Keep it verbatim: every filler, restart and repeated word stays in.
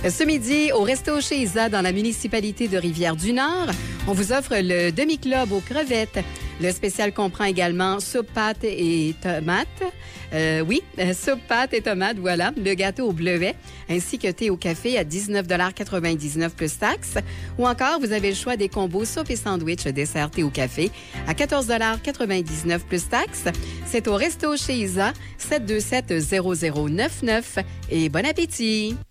Ce midi, au Resto chez Isa, dans la municipalité de Rivière-du-Nord, on vous offre le demi-club aux crevettes. Le spécial comprend également soupe, pâtes et tomates. Euh, oui, soupe, pâtes et tomates, voilà. Le gâteau au bleuet, ainsi que thé au café à dix-neuf quatre-vingt-dix-neuf plus taxes. Ou encore, vous avez le choix des combos soupe et sandwich, dessert, thé au café à quatorze quatre-vingt-dix-neuf plus taxes. C'est au Resto chez Isa, sept deux sept zéro zéro neuf neuf. Et bon appétit!